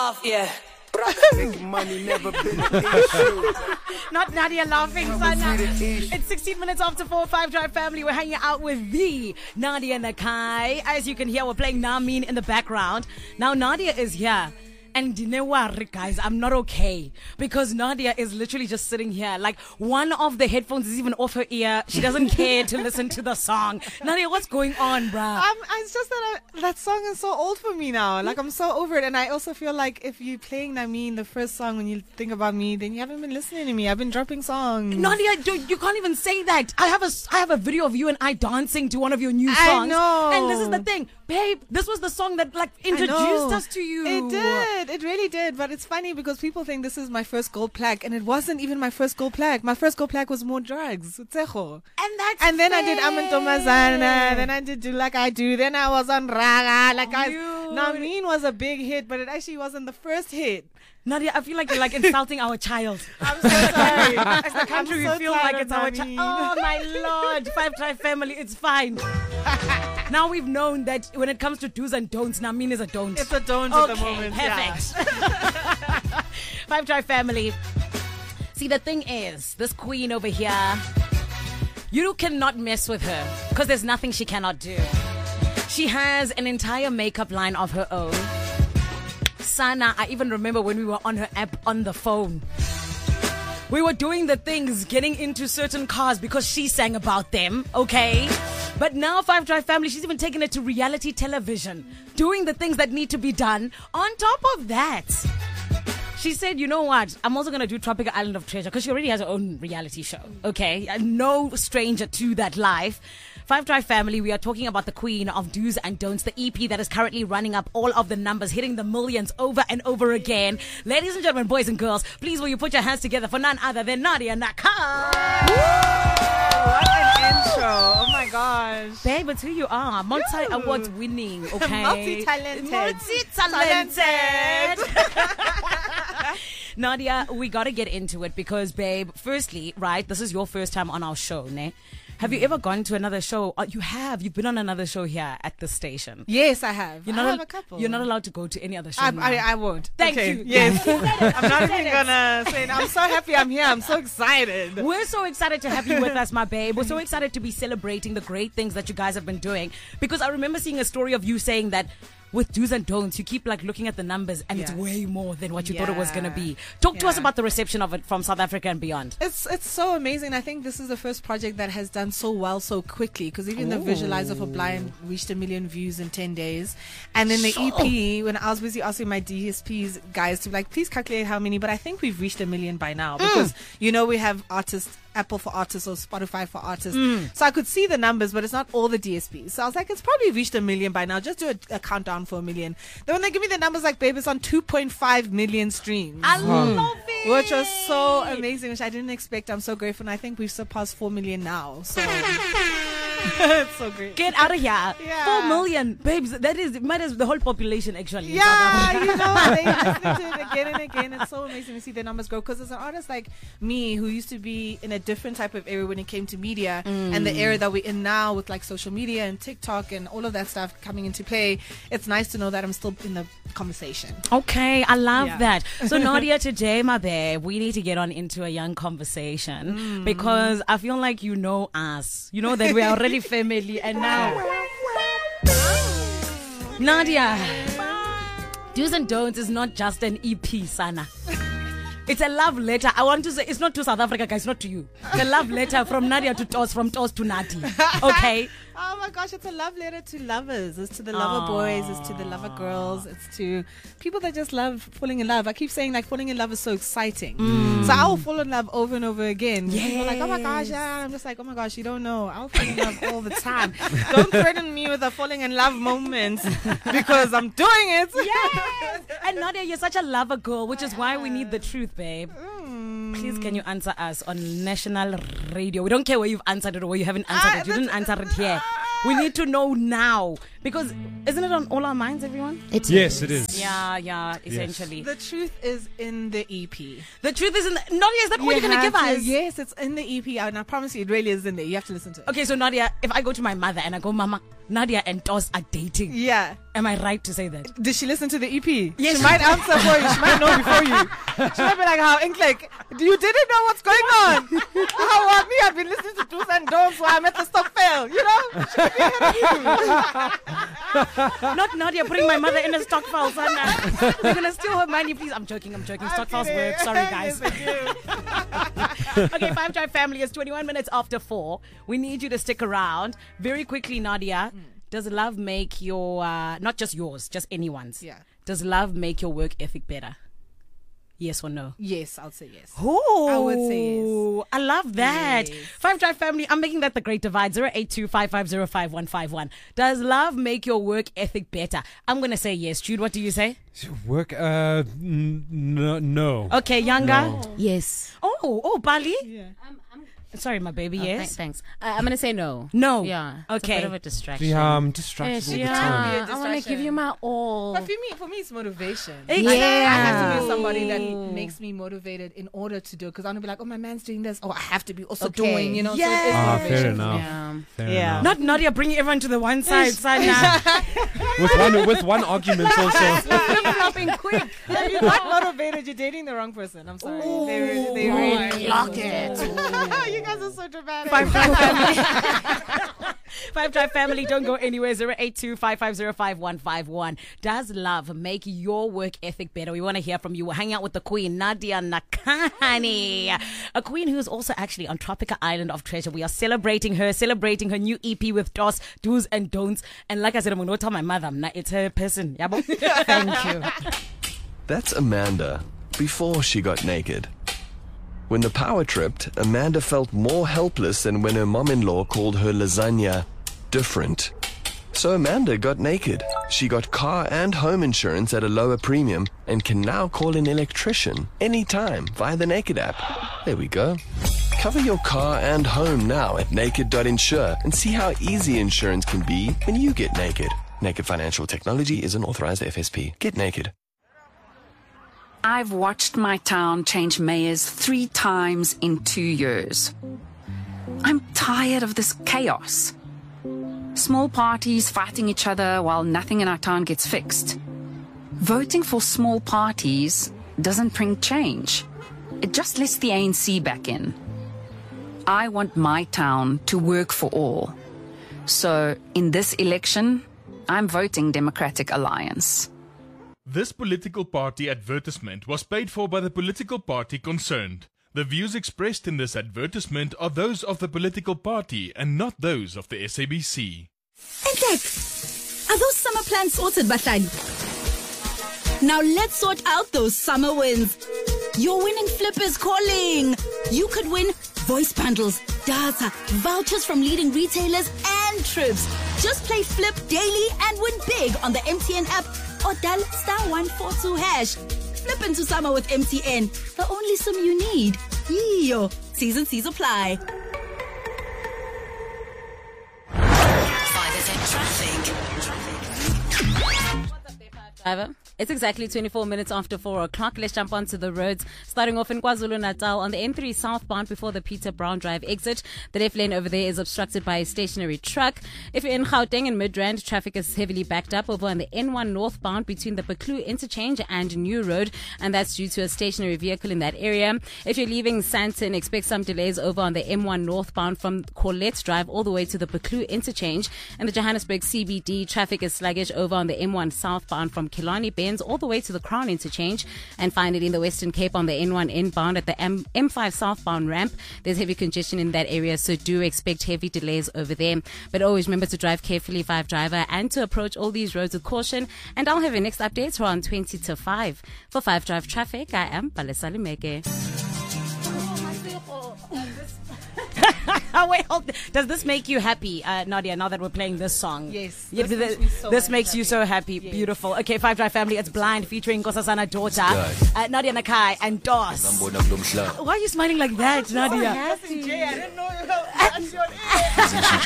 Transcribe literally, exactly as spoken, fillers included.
laugh, yeah. Making money never been an issue. Not Nadia laughing, son. It's sixteen minutes after four, Five Drive family. We're hanging out with the Nadia Nakai. As you can hear, we're playing Namin in the background. Now, Nadia is here. And you know what, guys, I'm not okay. Because Nadia is literally just sitting here. Like, one of the headphones is even off her ear. She doesn't care to listen to the song. Nadia, what's going on, bruh? Um, it's just that I, that song is so old for me now. Like, I'm so over it. And I also feel like if you're playing Namin, the first song, when you think about me, then you haven't been listening to me. I've been dropping songs. Nadia, dude, you can't even say that. I have a, I have a video of you and I dancing to one of your new songs. I know. And this is the thing. Babe, this was the song that, like, introduced us to you. It did. It really did. But it's funny because people think this is my first gold plaque. And it wasn't even my first gold plaque. My first gold plaque was More Drugs. Utsecho. And that's And then fair. I did Amantomazana. Then I did Do Like I Do. Then I was on Raga. Like I, Namin was a big hit, but it actually wasn't the first hit. Nadia, I feel like you're like insulting our child. I'm so sorry. As the country, I'm so we feel tired like it's of our Namin. child. Oh, my Lord. Five Tribe family, it's fine. Now we've known that when it comes to do's and don'ts, Namin is a don't. It's a don't okay, at the moment. Perfect. Yeah. Five Tribe family. See, the thing is, this queen over here, you cannot mess with her because there's nothing she cannot do. She has an entire makeup line of her own. Sana, I even remember when we were on her app on the phone. We were doing the things, getting into certain cars because she sang about them, okay? But now Five Drive family, she's even taken it to reality television, doing the things that need to be done. On top of that, she said, you know what? I'm also going to do Tropical Island of Treasure because she already has her own reality show, okay? No stranger to that life. Five Drive family, we are talking about the queen of do's and don'ts, the E P that is currently running up all of the numbers, hitting the millions over and over again. Ladies and gentlemen, boys and girls, please will you put your hands together for none other than Nadia Nakai. What an intro. Oh my gosh. Babe, it's who you are. Multi-awards winning, okay? Multi-talented. Multi-talented. Nadia, we got to get into it because, babe, firstly, right, this is your first time on our show, ne? Have you ever gone to another show? Oh, you have. You've been on another show here at the station. Yes, I have. You're I not have al- a couple. You're not allowed to go to any other show. I, now. I, I won't. Thank Okay. you. Yes. You said it. I'm not You said even it. gonna say it. I'm so happy I'm here. I'm so excited. We're so excited to have you with us, my babe. We're so excited to be celebrating the great things that you guys have been doing. Because I remember seeing a story of you saying that with do's and don'ts, you keep like looking at the numbers and Yes. it's way more than what you thought it was going to Yeah. be. Talk to us Yeah. about the reception of it from South Africa and beyond. It's it's so amazing. I think this is the first project that has done so well so quickly because even the visualizer for Blind reached a million views in ten days. And then the Sure. E P, when I was busy asking my D S Ps guys to like, please calculate how many, but I think we've reached a million by now because, you know, we have artists, Apple for artists or Spotify for artists. So I could see the numbers, but it's not all the D S Ps. So I was like, it's probably reached a million by now. Just do a, a countdown for a million. Then when they give me the numbers, like, babe, it's on two point five million streams. I love it. Which was so amazing, which I didn't expect. I'm so grateful. And I think we've surpassed four million now. So it's so great. Get out of here. Yeah. Four million. Babes, that is, might as the whole population actually. in South Yeah, Africa. you know, they listen to it again and again. It's so amazing to see the numbers grow. Because as an artist like me, who used to be in a different type of area when it came to media, and the era that we're in now with like social media and TikTok and all of that stuff coming into play, it's nice to know that I'm still in the conversation. Okay, I love Yeah. that. So Nadia, today, my babe, we need to get on into a young conversation because I feel like you know us. You know that we are already family, and now Nadia, do's and don'ts is not just an E P, Sana. It's a love letter. I want to say it's not to South Africa, guys, not to you. It's a love letter from Nadia to Tos, from Tos to Nati. Okay. Oh my gosh, it's a love letter to lovers. It's to the lover boys. It's to the lover girls. It's to people that just love falling in love. I keep saying like falling in love is so exciting. So I will fall in love over and over again. Yeah. People are like, oh my gosh, yeah. I'm just like, oh my gosh, you don't know. I'll fall in love all the time. Don't threaten me with a falling in love moment because I'm doing it. Yes. And Nadia, you're such a lover girl, which is why we need the truth, babe. Please, can you answer us on national radio? We don't care where you've answered it or where you haven't answered Ah, it. You didn't answer it here. We need to know now. Because isn't it on all our minds, everyone? It Yes, it is. Yeah, yeah, essentially. The truth is in the E P. The truth is in the, Nadia, is that what You you're going to give have us? Yes, it's in the E P, and I promise you, it really is in there. You have to listen to it. Okay, so Nadia, if I go to my mother and I go, Mama, Nadia and Dos are dating. Yeah. Am I right to say that? Did she listen to the E P? Yes. She might answer for you. She might know before you. She might be like, how, Inklik, you didn't know what's going on. How about me? I've been listening to Do's and Don'ts while I'm at the stock fail. You know? She could be ahead of you. Not Nadia putting my mother in a stock file, Sana. They're going to steal her money, please. I'm joking, I'm joking. Stock files kidding. work. Sorry, guys. Yes, they do. Okay, Five Drive family, it's twenty-one minutes after four. We need you to stick around. Very quickly, Nadia, mm. does love make your, uh, not just yours, just anyone's. Yeah. Does love make your work ethic better? Yes or no? Yes, I'll say yes. Oh, I would say yes. I love that. Yes. Five Drive family, I'm making that the great divide. zero eight two five five zero five one five one. Does love make your work ethic better? I'm going to say yes. Jude, what do you say? Work, uh, n- no, no. Okay, Younger? No. Yes. Oh, oh, Bali? Yeah. Um, I'm, Sorry, my baby, oh, yes? th- thanks. Uh, I'm going to say no. No. Yeah. It's Okay. a bit of a distraction. Yeah, I'm distracted all the yeah. time. Be a I want to distraction. give you my all. But for me, for me, it's motivation. Exactly. Like, I Yeah. have to be somebody that makes me motivated in order to do it. Because I'm gonna be like, oh, my man's doing this. Oh, I have to be also Okay. doing. You know, Yes. so it is Ah, motivation. fair enough. Yeah. Fair Yeah. enough. Not Nadia bringing everyone to the one side. Sana. with one with one argument also. Flip-flopping quick. If you're not motivated, you're dating the wrong person. I'm sorry. They really, they really Lock it. You guys are so dramatic. Five Drive family. Five Drive family, don't go anywhere. zero eight two five five zero five one five one. Does love make your work ethic better? We want to hear from you. We'll hang out with the queen, Nadia Nakamani. A queen who's also actually on Tropica Island of Treasure. We are celebrating her, celebrating her new E P with Dos, Do's and Don'ts. And like I said, I'm going to tell my mother, nah, it's her person. Yabo? Thank you. That's Amanda, before she got naked. When the power tripped, Amanda felt more helpless than when her mom-in-law called her lasagna different. So Amanda got naked. She got car and home insurance at a lower premium and can now call an electrician anytime via the Naked app. There we go. Cover your car and home now at naked dot insure and see how easy insurance can be when you get naked. Naked Financial Technology is an authorized F S P. Get naked. I've watched my town change mayors three times in two years. I'm tired of this chaos. Small parties fighting each other while nothing in our town gets fixed. Voting for small parties doesn't bring change. It just lets the A N C back in. I want my town to work for all. So, in this election, I'm voting Democratic Alliance. This political party advertisement was paid for by the political party concerned. The views expressed in this advertisement are those of the political party and not those of the S A B C. Entek, are those summer plans sorted, Bahlali? Now let's sort out those summer wins. Your winning flip is calling. You could win voice bundles, data, vouchers from leading retailers, and trips. Just play Flip daily and win big on the M T N app or dial star one four two hash. Flip into summer with M T N. The only SIM you need. Yo, T's and C's apply. Five F M traffic. Driver. It's exactly twenty-four minutes after four o'clock. Let's jump onto the roads. Starting off in KwaZulu-Natal on the N three southbound before the Peter Brown Drive exit. The left lane over there is obstructed by a stationary truck. If you're in Gauteng and Midrand, traffic is heavily backed up over on the N one northbound between the Baklu interchange and New Road, and that's due to a stationary vehicle in that area. If you're leaving Sandton, expect some delays over on the M one northbound from Colette Drive all the way to the Baklu interchange. And the Johannesburg C B D, traffic is sluggish over on the M one southbound from Killarney Benz all the way to the Crown interchange. And finally in the Western Cape on the N one inbound at the M- M5 southbound ramp, there's heavy congestion in that area, so do expect heavy delays over there. But always remember to drive carefully, Five Driver, and to approach all these roads with caution. And I'll have your next updates around twenty to five. For Five Drive Traffic, I am Palesa Limeke. Oh, wait, hold. Does this make you happy, uh, Nadia, now that we're playing this song? Yes. Yeah, This th- makes me so this happy. makes you so happy. Yes. Beautiful. Okay, Five Drive family, it's Blind featuring Nkosazana Daughter, uh, Nadia Nakai, and Dos. Why are you smiling like that, Nadia? Jay, I didn't know you.